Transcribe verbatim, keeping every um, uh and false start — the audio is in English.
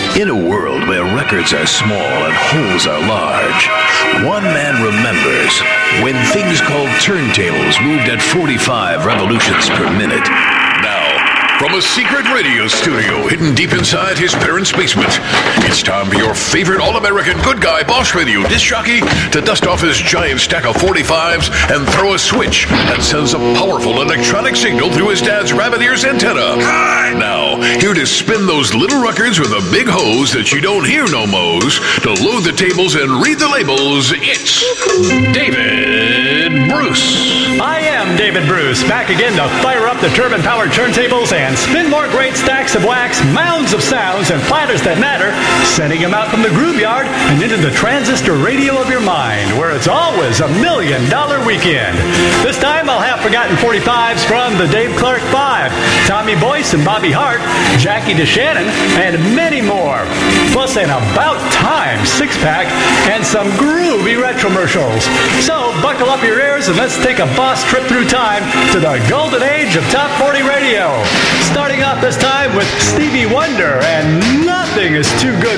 In a world where records are small and holes are large, one man remembers when things called turntables moved at forty-five revolutions per minute. Now, from a secret radio studio hidden deep inside his parents' basement, it's time for your favorite all-American good guy boss radio disc jockey to dust off his giant stack of forty-fives and throw a switch that sends a powerful electronic signal through his dad's rabbit ears antenna. Now, here to spin those little records with a big hose that you don't hear no mo's, to load the tables and read the labels, it's David Bruce. I am David Bruce, back again to fire up the turbine-powered turntables and spin more great stacks of wax, mounds of sounds, and platters that matter, sending them out from the groove yard and into the transistor radio of your mind, where it's always a million-dollar weekend. This time I'll have forgotten forty-fives from the Dave Clark Five, Tommy Boyce and Bobby Hart, Jackie DeShannon, and many more. Plus an about-time six-pack and some groovy retromercials. So buckle up your ears and let's take a boss trip through time to the golden age of Top forty Radio. Starting off this time with Stevie Wonder and Nothing Is Too Good